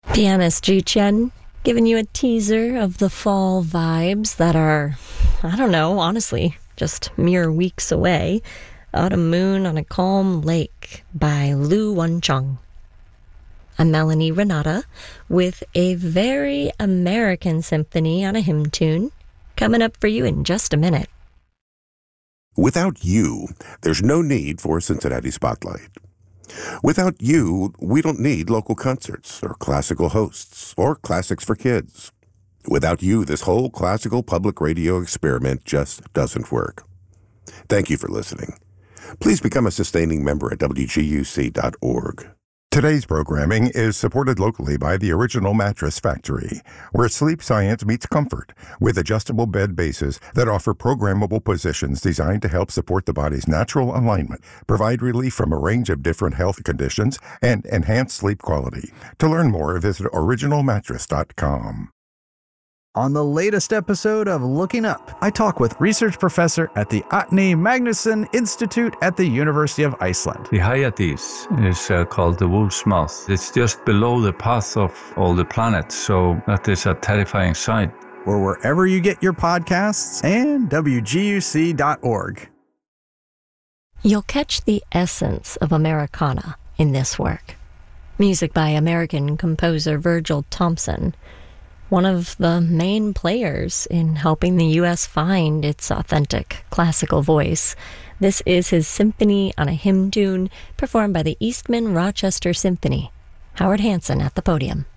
Pianist Ji Chen, giving you a teaser of the fall vibes that are, I don't know, honestly, just mere weeks away. Autumn Moon on a Calm Lake by Lu Wencheng. I'm Melanie Renata with a very American symphony on a hymn tune coming up for you in just a minute. Without you, there's no need for Cincinnati Spotlight. Without you, we don't need local concerts or classical hosts or classics for kids. Without you, this whole classical public radio experiment just doesn't work. Thank you for listening. Please become a sustaining member at WGUC.org. Today's programming is supported locally by the Original Mattress Factory, where sleep science meets comfort with adjustable bed bases that offer programmable positions designed to help support the body's natural alignment, provide relief from a range of different health conditions, and enhance sleep quality. To learn more, visit originalmattress.com. On the latest episode of Looking Up, I talk with research professor at the Árni Magnússon Institute at the University of Iceland. The Hyades is called the wolf's mouth. It's just below the path of all the planets, so that is a terrifying sight. Or wherever you get your podcasts and WGUC.org. You'll catch the essence of Americana in this work. Music by American composer Virgil Thomson, one of the main players in helping the U.S. find its authentic classical voice. This is his symphony on a hymn tune performed by the Eastman Rochester Symphony. Howard Hanson at the podium.